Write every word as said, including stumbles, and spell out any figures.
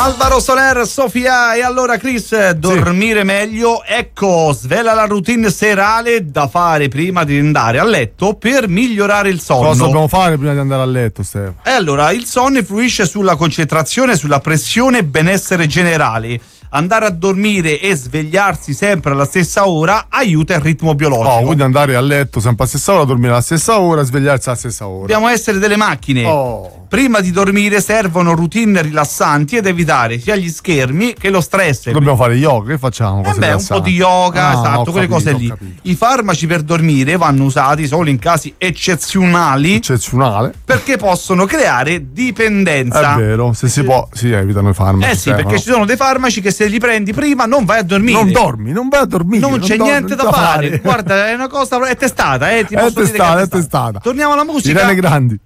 Alvaro Soler, Sofia. E allora Chris, dormire sì. meglio, ecco, svela la routine serale da fare prima di andare a letto per migliorare il sonno. Cosa dobbiamo fare prima di andare a letto, Stefano? E allora, il sonno influisce sulla concentrazione, sulla pressione e benessere generale. Andare a dormire e svegliarsi sempre alla stessa ora aiuta il ritmo biologico. Oh, quindi andare a letto sempre alla stessa ora, dormire alla stessa ora, svegliarsi alla stessa ora. Dobbiamo essere delle macchine. Oh. Prima di dormire servono routine rilassanti ed evitare sia gli schermi che lo stress. Dobbiamo fare yoga, che facciamo? Eh beh, un po' di yoga, ah, esatto, quelle capito, cose lì. I farmaci per dormire vanno usati solo in casi eccezionali. Eccezionale. Perché possono creare dipendenza. È vero, se si può, si evitano i farmaci. Eh sì, perché no? Ci sono dei farmaci che se li prendi prima non vai a dormire. Non dormi, non vai a dormire. Non, non c'è dormi, niente da fare. fare. Guarda, è una cosa, è testata, eh, ti è posso testata, dire che è testata. Torniamo alla musica. Irene Grandi.